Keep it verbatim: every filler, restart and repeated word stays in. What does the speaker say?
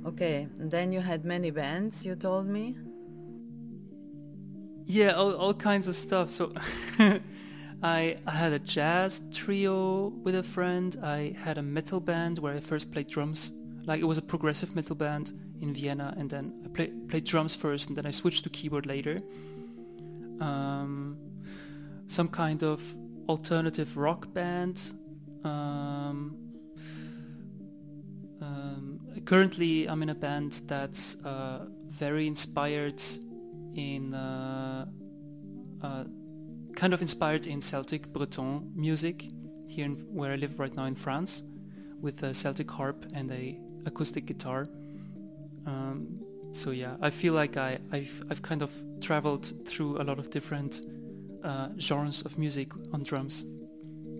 Okay, and then you had many bands, you told me. Yeah, all, all kinds of stuff. So I, I had a jazz trio with a friend. I had a metal band where I first played drums. Like it was a progressive metal band in Vienna, and then I play, played drums first, and then I switched to keyboard later. Um, some kind of alternative rock band. Um, um, Currently, I'm in a band that's uh, very inspired in uh, uh, kind of inspired in Celtic Breton music here in, where I live right now in France, with a Celtic harp and a acoustic guitar. Um, so yeah, I feel like I, I've, I've kind of traveled through a lot of different uh, genres of music on drums.